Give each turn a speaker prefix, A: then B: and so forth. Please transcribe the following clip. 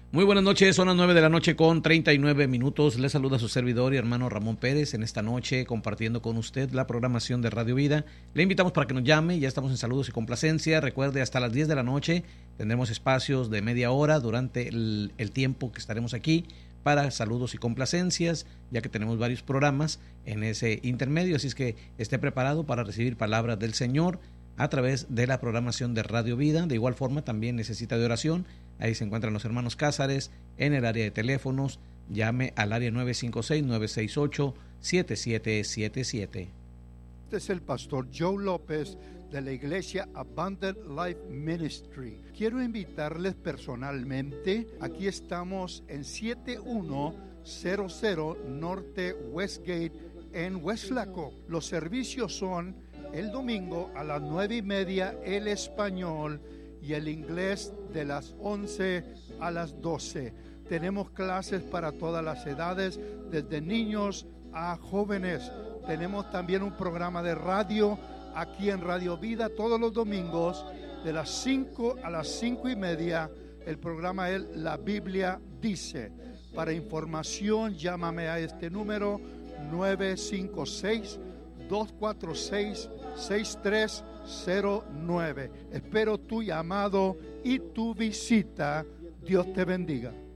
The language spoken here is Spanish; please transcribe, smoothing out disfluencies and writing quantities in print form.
A: Muy buenas noches, son las 9 de la noche con 39 minutos. Les saluda su servidor y hermano Ramón Pérez en esta noche compartiendo con usted la programación de Radio Vida. Le invitamos para que nos llame, ya estamos en saludos y complacencia. Recuerde, hasta las 10 de la noche tendremos espacios de media hora durante el tiempo que estaremos aquí para saludos y complacencias, ya que tenemos varios programas en ese intermedio, así es que esté preparado para recibir palabras del Señor a través de la programación de Radio Vida. De igual forma también necesita de oración. Ahí se encuentran los hermanos Cázares en el área de teléfonos. Llame al área 956-968-7777.
B: Este es el pastor Joe López de la iglesia Abundant Life Ministry. Quiero invitarles personalmente. Aquí estamos en 7100 Norte Westgate en Weslaco. Los servicios son el domingo a las 9:30 el español y el inglés de las 11 a las 12. Tenemos clases para todas las edades, desde niños a jóvenes. Tenemos también un programa de radio aquí en Radio Vida todos los domingos de las 5 a las 5:30. El programa es La Biblia Dice. Para información, llámame a este número 956-246-6309. Espero tu llamado y tu visita. Dios te bendiga.